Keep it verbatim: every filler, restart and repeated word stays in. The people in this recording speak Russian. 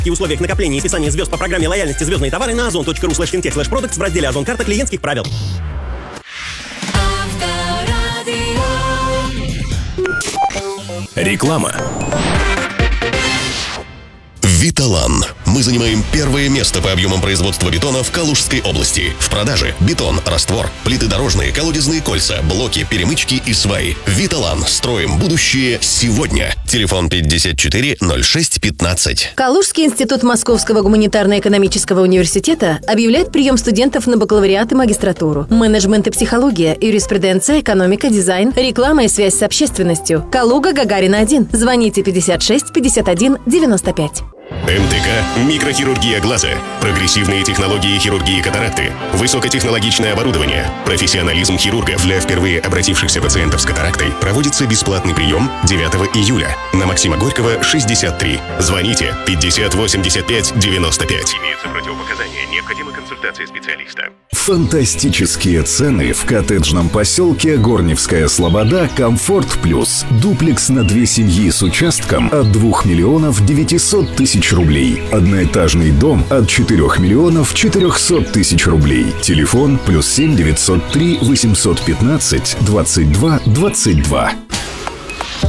И в условиях накопления и списания звезд по программе лояльности «Звездные товары» на озон точка ру слэш финтех слэш продуктс в разделе «Озон карта» клиентских правил. Реклама. Виталан. Мы занимаем первое место по объемам производства бетона в Калужской области. В продаже бетон, раствор, плиты дорожные, колодезные кольца, блоки, перемычки и сваи. Виталан. Строим будущее сегодня. Телефон пятьдесят четыре ноль шесть пятнадцать. Калужский институт Московского гуманитарно-экономического университета объявляет прием студентов на бакалавриат и магистратуру. Менеджмент и психология, юриспруденция, экономика, дизайн, реклама и связь с общественностью. Калуга, Гагарина один. Звоните пятьдесят шесть пятьдесят один девяносто пять. МТК – микрохирургия глаза, прогрессивные технологии хирургии катаракты, высокотехнологичное оборудование, профессионализм хирургов. Для впервые обратившихся пациентов с катарактой проводится бесплатный прием девятого июля на Максима Горького, шестьдесят три. Звоните пятьдесят восемьдесят пять девяносто пять. Имеются противопоказания, необходима консультация специалиста. Фантастические цены в коттеджном поселке Горневская Слобода «Комфорт Плюс». Дуплекс на две семьи с участком от двух миллионов девятисот тысяч рублей. Одноэтажный дом от четырёх миллионов четырехсот тысяч рублей. Телефон плюс семь девятьсот три восемьсот пятнадцать двадцать два двадцать два.